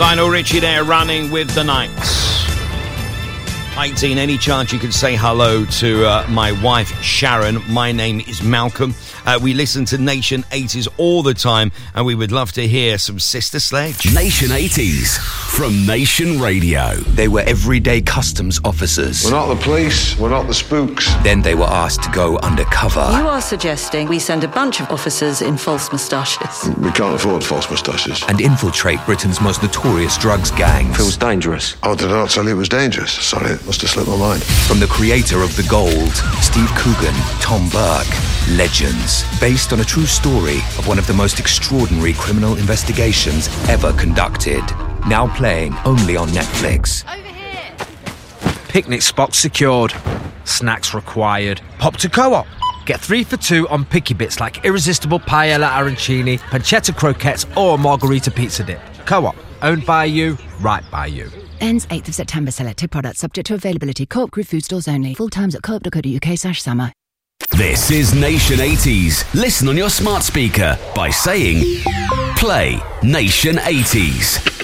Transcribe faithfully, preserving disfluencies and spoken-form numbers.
Lionel Richie there, Running with the Night. eighteen, any chance you could say hello to uh, my wife, Sharon? My name is Malcolm. Uh, we listen to Nation eighties all the time, and we would love to hear some Sister Sledge. Nation eighties from Nation Radio. They were everyday customs officers. We're not the police, we're not the spooks. Then they were asked to go undercover. You are suggesting we send a bunch of officers in false moustaches. We can't afford false moustaches. And infiltrate Britain's most notorious drugs gangs. Feels dangerous. Oh, did I not tell you it was dangerous? Sorry, it must have slipped my mind. From the creator of The Gold, Steve Coogan, Tom Burke, Legends, based on a true story of one of the most extraordinary criminal investigations ever conducted. Now playing only on Netflix. Over here. Picnic spots secured. Snacks required. Pop to Co-op. Get three for two on picky bits like irresistible paella arancini, pancetta croquettes or margarita pizza dip. Co-op. Owned by you, right by you. Ends eighth of September. Selected products subject to availability. Co-op Group food stores only. Full times at co op dot co dot uk slash summer. This is Nation eighties. Listen on your smart speaker by saying, play Nation eighties.